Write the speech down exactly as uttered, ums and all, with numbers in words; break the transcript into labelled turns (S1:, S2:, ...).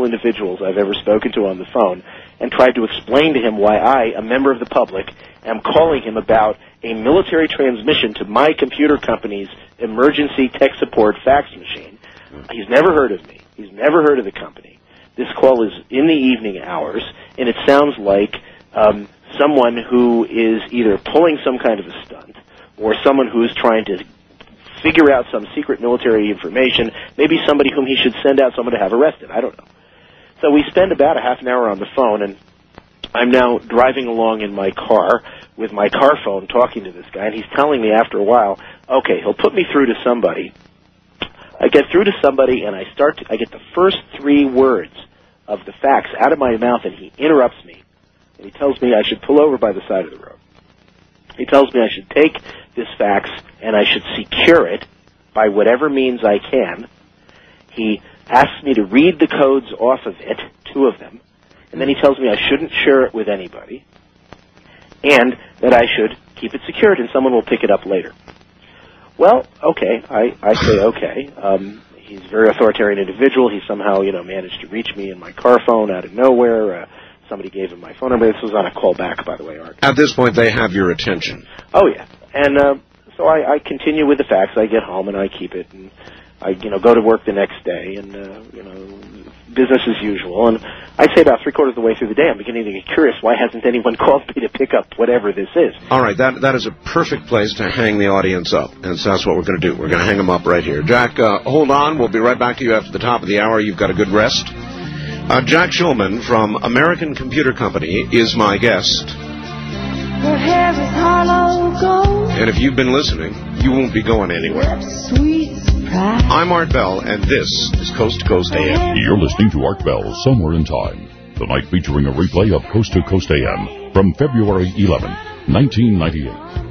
S1: individuals I've ever spoken to on the phone and tried to explain to him why I, a member of the public, am calling him about a military transmission to my computer company's emergency tech support fax machine. He's never heard of me. He's never heard of the company. This call is in the evening hours, and it sounds like um, someone who is either pulling some kind of a stunt or someone who is trying to figure out some secret military information, maybe somebody whom he should send out someone to have arrested. I don't know. So we spend about a half an hour on the phone, and I'm now driving along in my car with my car phone talking to this guy, and he's telling me after a while, okay, he'll put me through to somebody. I get through to somebody, and I start to, I get the first three words of the fax out of my mouth, and he interrupts me, and he tells me I should pull over by the side of the road. He tells me I should take this fax, and I should secure it by whatever means I can. He asks me to read the codes off of it, two of them, and then he tells me I shouldn't share it with anybody, and that I should keep it secured and someone will pick it up later. Well, okay, I, I say okay. Um, he's a very authoritarian individual. He somehow, you know, managed to reach me in my car phone out of nowhere. Uh, somebody gave him my phone number. This was on a call back, by the way, Art.
S2: At this point, they have your attention.
S1: Oh, yeah. And uh, so I, I continue with the fax. I get home and I keep it, and I, you know, go to work the next day, and, uh, you know, business as usual. And I say about three quarters of the way through the day, I'm beginning to get curious, why hasn't anyone called me to pick up whatever this is?
S2: All right, that that is a perfect place to hang the audience up, and so that's what we're going to do. We're going to hang them up right here. Jack, uh, hold on. We'll be right back to you after the top of the hour. You've got a good rest. Uh, Jack Schulman from American Computer Company is my guest.
S3: Her hair is hollow gold.
S2: And if you've been listening, you won't be going anywhere.
S3: Sweet surprise.
S2: I'm Art Bell, and this is Coast to Coast A M.
S4: You're listening to Art Bell, Somewhere in Time. Tonight featuring a replay of Coast to Coast A M from February eleventh, nineteen ninety-eight.